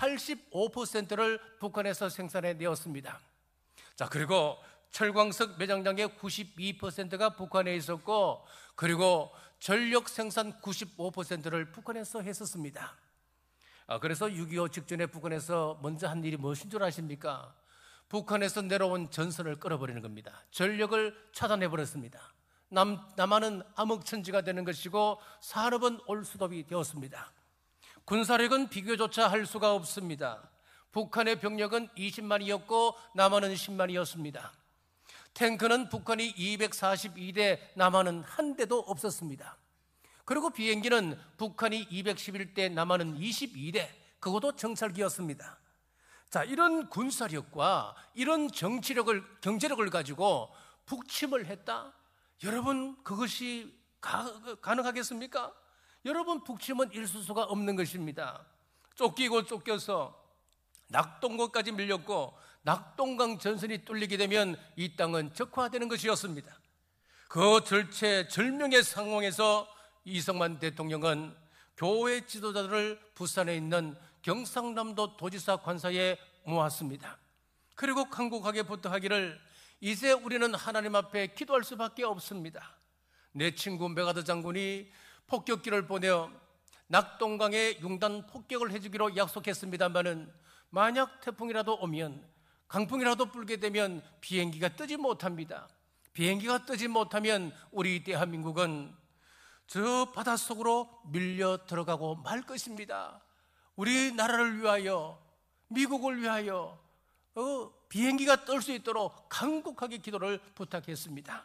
85%를 북한에서 생산해내었습니다. 자, 그리고 철광석 매장량의 92%가 북한에 있었고, 그리고 전력 생산 95%를 북한에서 했었습니다. 그래서 6.25 직전에 북한에서 먼저 한 일이 무엇인 줄 아십니까? 북한에서 내려온 전선을 끊어버리는 겁니다. 전력을 차단해버렸습니다. 남한은 암흑천지가 되는 것이고 산업은 올수톱이 되었습니다. 군사력은 비교조차 할 수가 없습니다. 북한의 병력은 20만이었고 남한은 10만이었습니다. 탱크는 북한이 242대, 남한은 한 대도 없었습니다. 그리고 비행기는 북한이 211대, 남한은 22대, 그것도 정찰기였습니다. 자, 이런 군사력과 이런 경제력을 가지고 북침을 했다? 여러분, 그것이 가능하겠습니까? 여러분, 북침은 있을 수가 없는 것입니다. 쫓기고 쫓겨서 낙동강까지 밀렸고, 낙동강 전선이 뚫리게 되면 이 땅은 적화되는 것이었습니다. 그 절체절명의 상황에서 이승만 대통령은 교회 지도자들을 부산에 있는 경상남도 도지사 관사에 모았습니다. 그리고 간곡하게 부탁하기를, 이제 우리는 하나님 앞에 기도할 수밖에 없습니다. 내 친구 메가더 장군이 폭격기를 보내어 낙동강에 융단 폭격을 해주기로 약속했습니다마는 만약 태풍이라도 오면, 강풍이라도 불게 되면 비행기가 뜨지 못합니다. 비행기가 뜨지 못하면 우리 대한민국은 저 바닷속으로 밀려 들어가고 말 것입니다. 우리나라를 위하여, 미국을 위하여 비행기가 뜰 수 있도록 간곡하게 기도를 부탁했습니다.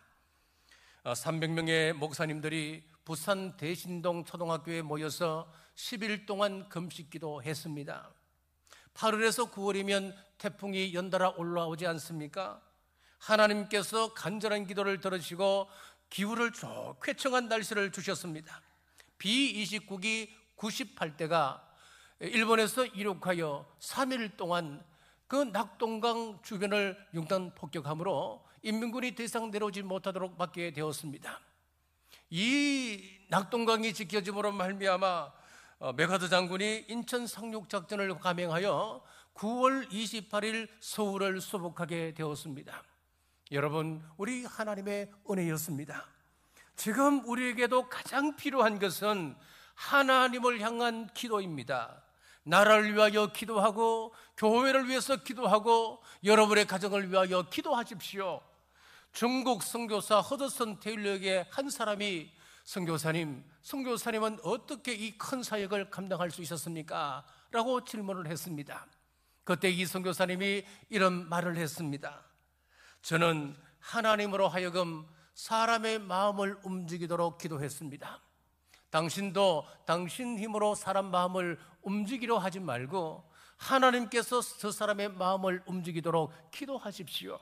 300명의 목사님들이 부산 대신동 초등학교에 모여서 10일 동안 금식기도 했습니다. 8월에서 9월이면 태풍이 연달아 올라오지 않습니까? 하나님께서 간절한 기도를 들으시고 기후를 좋게 청한 날씨를 주셨습니다. B29기 98대가 일본에서 이륙하여 3일 동안 그 낙동강 주변을 융단 폭격함으로 인민군이 더 이상 내려오지 못하도록 막게 되었습니다. 이 낙동강이 지켜짐으로 말미암아 메가더 장군이 인천 상륙작전을 감행하여 9월 28일 서울을 수복하게 되었습니다. 여러분, 우리 하나님의 은혜였습니다. 지금 우리에게도 가장 필요한 것은 하나님을 향한 기도입니다. 나라를 위하여 기도하고 교회를 위해서 기도하고 여러분의 가정을 위하여 기도하십시오. 중국 선교사 허드슨 테일러에게 한 사람이 선교사님은 어떻게 이 큰 사역을 감당할 수 있었습니까? 라고 질문을 했습니다. 그때 이 선교사님이 이런 말을 했습니다. 저는 하나님으로 하여금 사람의 마음을 움직이도록 기도했습니다. 당신도 당신 힘으로 사람 마음을 움직이려 하지 말고 하나님께서 저 사람의 마음을 움직이도록 기도하십시오.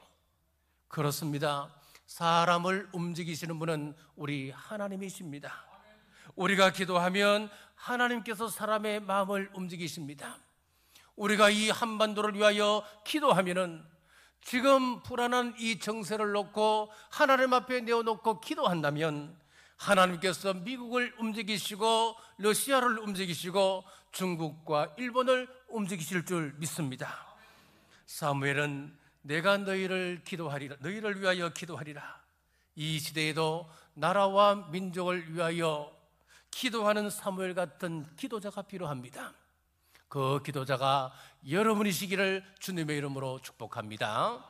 그렇습니다. 사람을 움직이시는 분은 우리 하나님이십니다. 우리가 기도하면 하나님께서 사람의 마음을 움직이십니다. 우리가 이 한반도를 위하여 기도하면은 지금 불안한 이 정세를 놓고 하나님 앞에 내어놓고 기도한다면 하나님께서 미국을 움직이시고 러시아를 움직이시고 중국과 일본을 움직이실 줄 믿습니다. 사무엘은 내가 너희를 위하여 기도하리라. 이 시대에도 나라와 민족을 위하여 기도하는 사무엘 같은 기도자가 필요합니다. 그 기도자가 여러분이시기를 주님의 이름으로 축복합니다.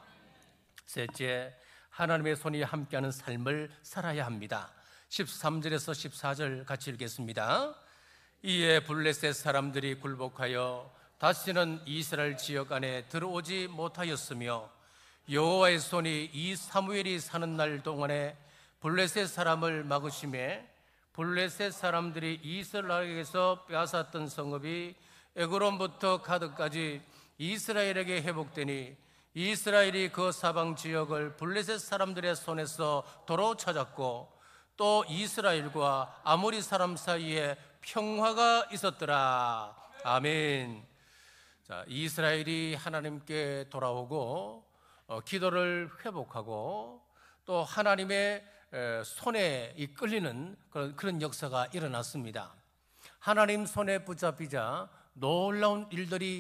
셋째, 하나님의 손이 함께하는 삶을 살아야 합니다. 13절에서 14절 같이 읽겠습니다. 이에 블레셋 사람들이 굴복하여 다시는 이스라엘 지역 안에 들어오지 못하였으며 여호와의 손이 이 사무엘이 사는 날 동안에 블레셋 사람을 막으심에 블레셋 사람들이 이스라엘에게서 빼앗았던 성읍이 에그론부터 가드까지 이스라엘에게 회복되니 이스라엘이 그 사방 지역을 블레셋 사람들의 손에서 도로 찾았고 또 이스라엘과 아모리 사람 사이에 평화가 있었더라. 아멘. 자, 이스라엘이 하나님께 돌아오고 기도를 회복하고 또 하나님의 손에 이끌리는 그런 역사가 일어났습니다. 하나님 손에 붙잡히자 놀라운 일들이